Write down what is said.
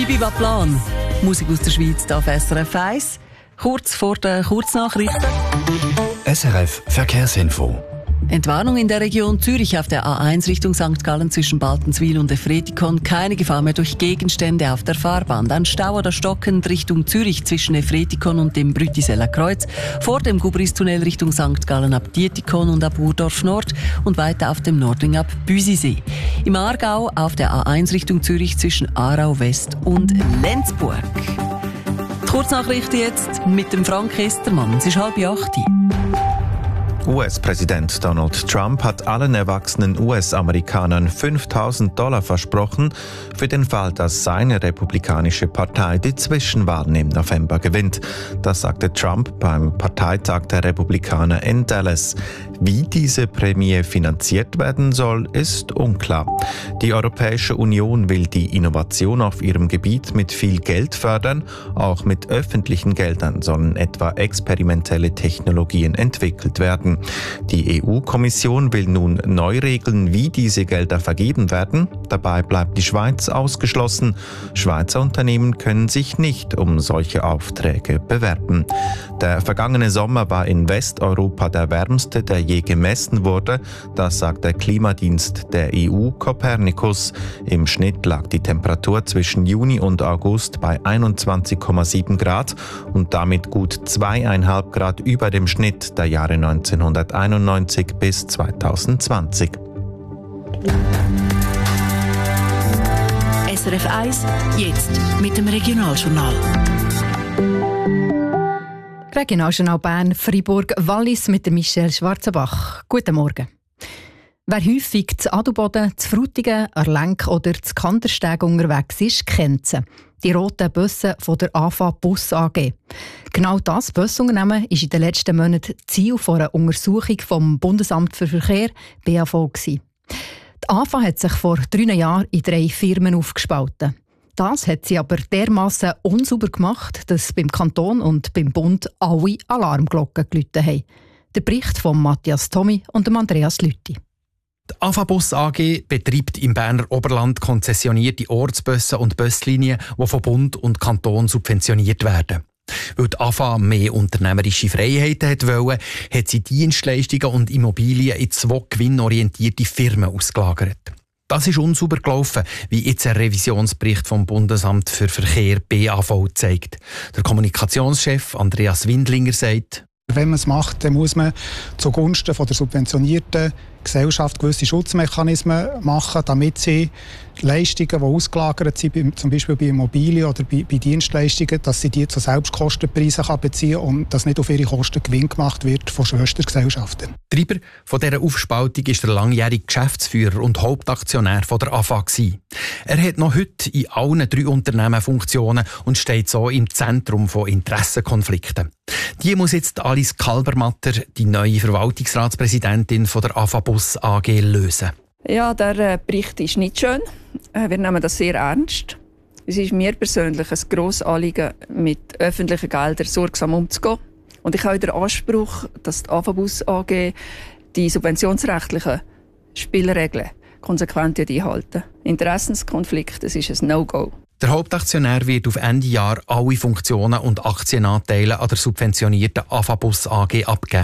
Biba Plan. Musik aus der Schweiz auf SRF 1. Kurz vor den Kurznachrichten. SRF Verkehrsinfo. Entwarnung in der Region Zürich auf der A1 Richtung St. Gallen zwischen Baltenswil und Efretikon. Keine Gefahr mehr durch Gegenstände auf der Fahrbahn. Dann Stau oder stockend Richtung Zürich zwischen Efretikon und dem Brütiseller Kreuz. Vor dem Gubristunnel Richtung St. Gallen ab Dietikon und ab Urdorf Nord und weiter auf dem Nordring ab Büsisee. Im Aargau auf der A1 Richtung Zürich zwischen Aarau West und Lenzburg. Die Kurznachrichten jetzt mit dem Frank Estermann. Es ist 7:30. US-Präsident Donald Trump hat allen erwachsenen US-Amerikanern $5.000 versprochen, für den Fall, dass seine republikanische Partei die Zwischenwahl im November gewinnt. Das sagte Trump beim Parteitag der Republikaner in Dallas. Wie diese Prämie finanziert werden soll, ist unklar. Die Europäische Union will die Innovation auf ihrem Gebiet mit viel Geld fördern. Auch mit öffentlichen Geldern sollen etwa experimentelle Technologien entwickelt werden. Die EU-Kommission will nun neu regeln, wie diese Gelder vergeben werden. Dabei bleibt die Schweiz ausgeschlossen. Schweizer Unternehmen können sich nicht um solche Aufträge bewerben. Der vergangene Sommer war in Westeuropa der wärmste, der je gemessen wurde. Das sagt der Klimadienst der EU Copernicus. Im Schnitt lag die Temperatur zwischen Juni und August bei 21,7 Grad und damit gut 2,5 Grad über dem Schnitt der Jahre 1991 bis 2020. SRF 1, jetzt mit dem Regionaljournal. Regionaljournal Bern, Freiburg, Wallis mit der Michelle Schwarzenbach. Guten Morgen. Wer häufig zu Adelboden, zu Frutigen, Erlenk oder zu Kandersteg unterwegs ist, kennt sie. Die roten Busse von der AFA Bus AG. Genau das Busunternehmen war in den letzten Monaten Ziel einer Untersuchung vom Bundesamt für Verkehr, BAV. Die AFA hat sich vor 3 Jahren in 3 Firmen aufgespalten. Das hat sie aber dermassen unsauber gemacht, dass beim Kanton und beim Bund alle Alarmglocken geläutet haben. Der Bericht von Matthias Tommy und Andreas Lüthi. Die AFA Bus AG betreibt im Berner Oberland konzessionierte Ortsbusse und Buslinien, die von Bund und Kanton subventioniert werden. Weil die AFA mehr unternehmerische Freiheiten wollte, hat sie Dienstleistungen und Immobilien in 2 gewinnorientierte Firmen ausgelagert. Das ist unsauber gelaufen, wie jetzt ein Revisionsbericht vom Bundesamt für Verkehr BAV zeigt. Der Kommunikationschef Andreas Windlinger sagt: Wenn man es macht, dann muss man zugunsten von der subventionierten Gesellschaft gewisse Schutzmechanismen machen, damit sie Leistungen, die ausgelagert sind, zum Beispiel bei Immobilien oder bei Dienstleistungen, dass sie die zu Selbstkostenpreisen beziehen kann und dass nicht auf ihre Kosten Gewinn gemacht wird von Schwestergesellschaften. Treiber von dieser Aufspaltung ist der langjährige Geschäftsführer und Hauptaktionär von der AFA gewesen. Er hat noch heute in allen 3 Unternehmen Funktionen und steht so im Zentrum von Interessenkonflikten. Die muss jetzt Alice Kalbermatter, die neue Verwaltungsratspräsidentin von der AFA Bus AG, lösen. Ja, der Bericht ist nicht schön. Wir nehmen das sehr ernst. Es ist mir persönlich ein grosses Anliegen, mit öffentlichen Geldern sorgsam umzugehen. Und ich habe den Anspruch, dass die AFA Bus AG die subventionsrechtlichen Spielregeln konsequent einhalten. Interessenskonflikt, das ist ein No-Go. Der Hauptaktionär wird auf Ende Jahr alle Funktionen und Aktienanteile an der subventionierten AFA Bus AG abgeben.